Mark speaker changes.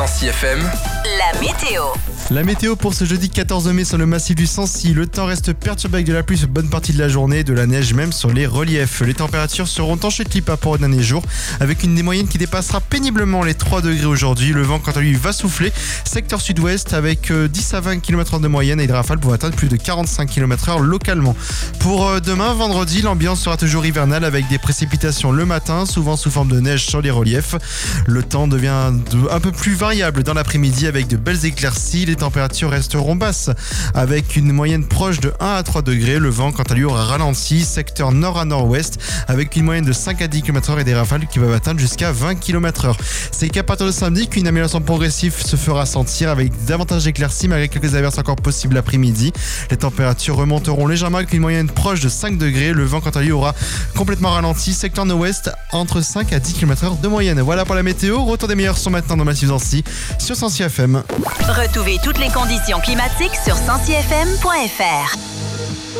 Speaker 1: Sancy FM.
Speaker 2: La météo.
Speaker 3: La météo pour ce jeudi 14 mai sur le massif du Sancy. Le temps reste perturbé avec de la pluie sur bonne partie de la journée, de la neige même sur les reliefs. Les températures seront en chute libre par rapport au dernier jour, avec une des moyennes qui dépassera péniblement les 3 degrés aujourd'hui. Le vent, quant à lui, va souffler. Secteur sud-ouest avec 10 à 20 km/h de moyenne et des rafales pouvant atteindre plus de 45 km/h localement. Pour demain, vendredi, l'ambiance sera toujours hivernale avec des précipitations le matin, souvent sous forme de neige sur les reliefs. Le temps devient un peu plus variable dans l'après-midi avec de belles éclaircies. Les températures resteront basses avec une moyenne proche de 1 à 3 degrés. Le vent, quant à lui, aura ralenti, secteur nord à nord-ouest avec une moyenne de 5 à 10 km/h et des rafales qui peuvent atteindre jusqu'à 20 km/h. C'est qu'à partir de samedi qu'une amélioration progressive se fera sentir avec davantage d'éclaircies malgré quelques averses encore possibles l'après-midi. Les températures remonteront légèrement avec une moyenne proche de 5 degrés. Le vent, quant à lui, aura complètement ralenti, secteur nord-ouest entre 5 à 10 km/h de moyenne. Voilà pour la météo. Retour des meilleurs sons maintenant dans Massif Sancy sur Sancy FM.
Speaker 2: Retrouvez toutes les conditions climatiques sur sancyfm.fr.